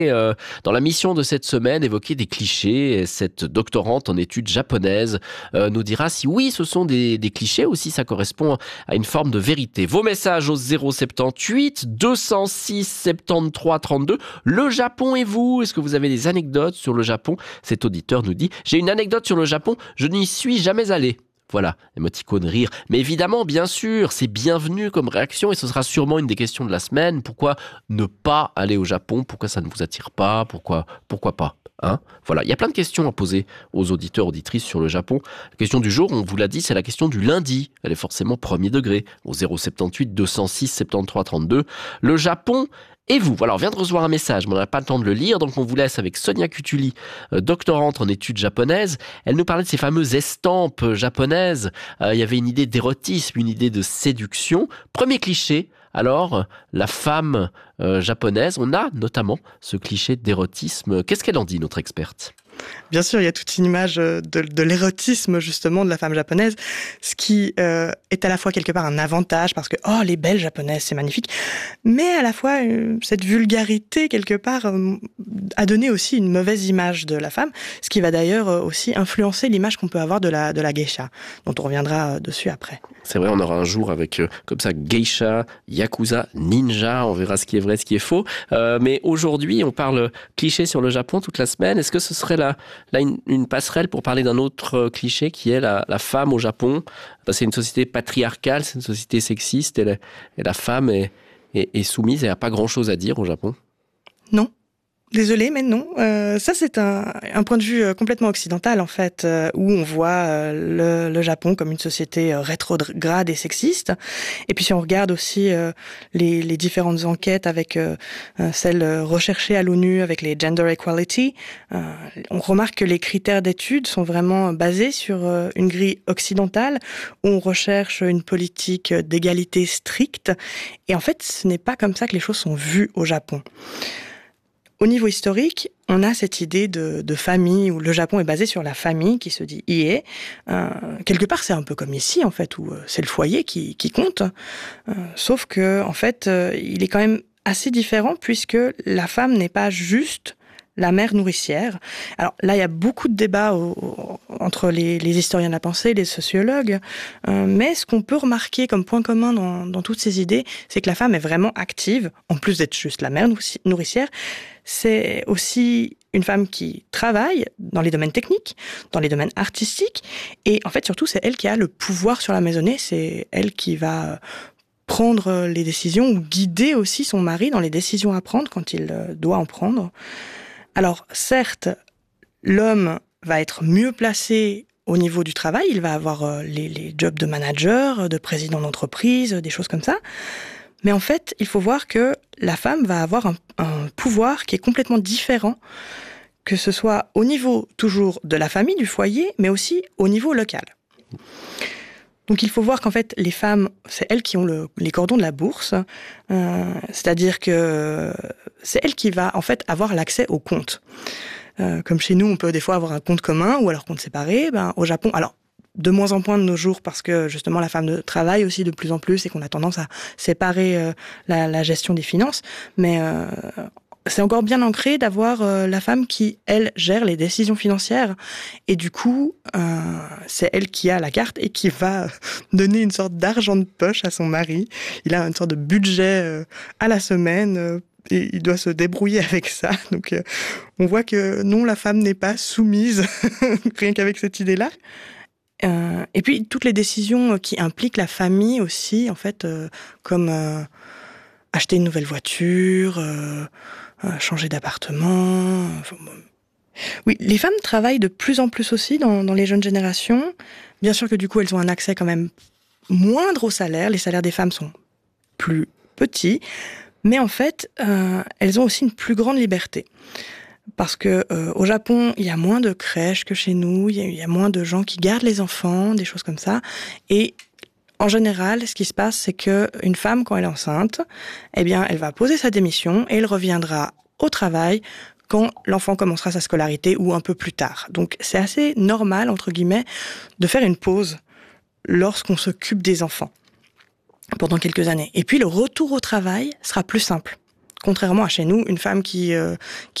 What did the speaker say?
Dans la mission de cette semaine, évoquer des clichés. Cette doctorante en études japonaises nous dira si oui, ce sont des clichés ou si ça correspond à une forme de vérité. Vos messages au 078 206 73 32. Le Japon et vous, est-ce que vous avez des anecdotes sur le Japon? Cet auditeur nous dit « J'ai une anecdote sur le Japon, je n'y suis jamais allé ». Voilà, émoticône rire. Mais évidemment, bien sûr, c'est bienvenu comme réaction et ce sera sûrement une des questions de la semaine. Pourquoi ne pas aller au Japon? Pourquoi ça ne vous attire pas? Pourquoi pas? Voilà, il y a plein de questions à poser aux auditeurs, auditrices sur le Japon. La question du jour, on vous l'a dit, c'est la question du lundi. Elle est forcément premier degré, au 078 206 73 32. Le Japon et vous. Voilà, on vient de recevoir un message, mais on n'a pas le temps de le lire, donc on vous laisse avec Sonia Cutuli, doctorante en études japonaises. Elle nous parlait de ces fameuses estampes japonaises. Il y avait une idée d'érotisme, une idée de séduction. Premier cliché, alors, la femme japonaise, on a notamment ce cliché d'érotisme. Qu'est-ce qu'elle en dit, notre experte ? Bien sûr, il y a toute une image de l'érotisme, justement, de la femme japonaise, ce qui est à la fois quelque part un avantage, parce que, oh, les belles japonaises, c'est magnifique, mais à la fois, cette vulgarité, quelque part, a donné aussi une mauvaise image de la femme, ce qui va d'ailleurs aussi influencer l'image qu'on peut avoir de la geisha, dont on reviendra dessus après. C'est vrai, on aura un jour avec, comme ça, geisha, yakuza, ninja, on verra ce qui est vrai, ce qui est faux. Mais aujourd'hui, on parle cliché sur le Japon toute la semaine. Est-ce que ce serait là une passerelle pour parler d'un autre cliché qui est la femme au Japon? C'est une société patriarcale, c'est une société sexiste et la femme est soumise et n'a pas grand-chose à dire au Japon. Non. Désolée, mais non. Ça, c'est un point de vue complètement occidental, en fait, où on voit le Japon comme une société rétrograde et sexiste. Et puis, si on regarde aussi les différentes enquêtes avec celles recherchées à l'ONU avec les gender equality, on remarque que les critères d'études sont vraiment basés sur une grille occidentale où on recherche une politique d'égalité stricte. Et en fait, ce n'est pas comme ça que les choses sont vues au Japon. Au niveau historique, on a cette idée de famille où le Japon est basé sur la famille qui se dit ie. Quelque part, c'est un peu comme ici, en fait, où c'est le foyer qui compte. Sauf que, en fait, il est quand même assez différent puisque la femme n'est pas juste la mère nourricière. Alors là, il y a beaucoup de débats entre les historiens de la pensée, les sociologues, mais ce qu'on peut remarquer comme point commun dans toutes ces idées, c'est que la femme est vraiment active, en plus d'être juste la mère nourricière. C'est aussi une femme qui travaille dans les domaines techniques, dans les domaines artistiques, et en fait, surtout, c'est elle qui a le pouvoir sur la maisonnée, c'est elle qui va prendre les décisions ou guider aussi son mari dans les décisions à prendre quand il doit en prendre. Alors, certes, l'homme va être mieux placé au niveau du travail, il va avoir les jobs de manager, de président d'entreprise, des choses comme ça. Mais en fait, il faut voir que la femme va avoir un pouvoir qui est complètement différent, que ce soit au niveau toujours de la famille, du foyer, mais aussi au niveau local. Donc il faut voir qu'en fait, les femmes, c'est elles qui ont les cordons de la bourse, c'est-à-dire que c'est elles qui va en fait avoir l'accès au compte. Comme chez nous, on peut des fois avoir un compte commun ou alors compte séparé. Au Japon, alors de moins en moins de nos jours parce que justement la femme travaille aussi de plus en plus et qu'on a tendance à séparer la gestion des finances. Mais c'est encore bien ancré d'avoir la femme qui, elle, gère les décisions financières. Et du coup, c'est elle qui a la carte et qui va donner une sorte d'argent de poche à son mari. Il a une sorte de budget à la semaine et il doit se débrouiller avec ça. Donc, on voit que non, la femme n'est pas soumise, rien qu'avec cette idée-là. Et puis, toutes les décisions qui impliquent la famille aussi, en fait, comme acheter une nouvelle voiture, changer d'appartement. Oui, les femmes travaillent de plus en plus aussi dans les jeunes générations. Bien sûr que du coup, elles ont un accès quand même moindre au salaire. Les salaires des femmes sont plus petits. Mais en fait, elles ont aussi une plus grande liberté. Parce que au Japon, il y a moins de crèches que chez nous, il y a moins de gens qui gardent les enfants, des choses comme ça. Et en général, ce qui se passe, c'est qu'une femme, quand elle est enceinte, eh bien, elle va poser sa démission et elle reviendra au travail quand l'enfant commencera sa scolarité ou un peu plus tard. Donc, c'est assez normal, entre guillemets, de faire une pause lorsqu'on s'occupe des enfants pendant quelques années. Et puis, le retour au travail sera plus simple contrairement à chez nous, une femme qui